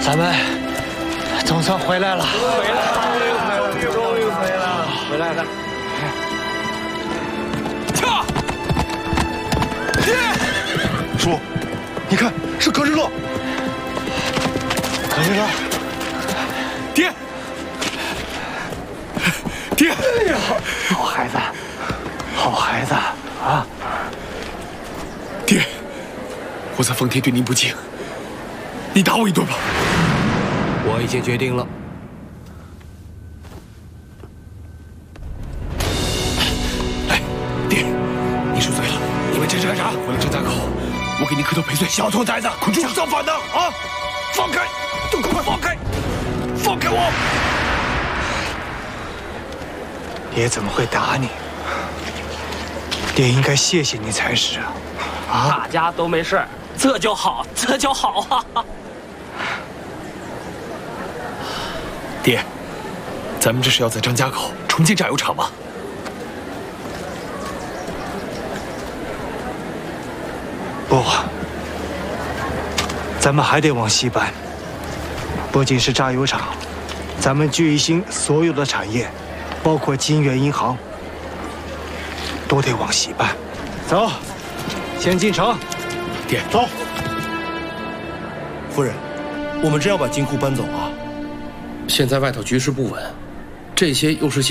咱们总算回来了， 终于回来了，回来了。 驾！叔，你看是格日乐。 格日乐， 爹，爹！ 哎呀，好孩子，好孩子啊！ 爹，我在奉天对您不敬，你打我一顿吧。 我已经决定了。 来，爹，你赎罪了。你们这是干啥？为了张家口，我给您磕头赔罪。 小兔崽子，快住！造反的啊！放开！都快放开！放开我！ 爹怎么会打你？爹应该谢谢你才是啊！啊！ 大家都没事，这就好，这就好啊！ 爹，咱们这是要在张家口重建榨油厂吗？ 不，咱们还得往西搬。不仅是榨油厂，咱们聚一心所有的产业，包括金源银行，都得往西搬。走，先进城。 爹， 走。夫人，我们真要把金库搬走啊？ 现在外头局势不稳，这些又是